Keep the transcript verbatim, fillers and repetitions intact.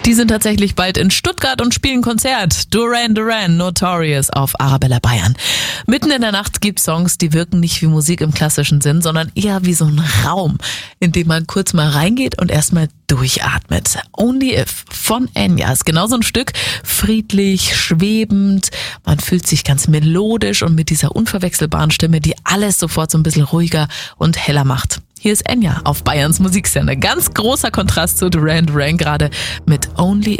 Die sind tatsächlich bald in Stuttgart und spielen Konzert. Duran Duran, Notorious auf Arabella Bayern. Mitten in der Nacht gibt's Songs, die wirken nicht wie Musik im klassischen Sinn, sondern eher wie so ein Raum, in dem man kurz mal reingeht und erstmal durchatmet. Only If von Enya ist genau so ein Stück. Friedlich, schwebend, man fühlt sich ganz melodisch und mit dieser unverwechselbaren Stimme, die alles sofort so ein bisschen ruhiger und heller macht. Hier ist Enya auf Bayerns Musiksender. Ganz großer Kontrast zu Duran Duran gerade mit Only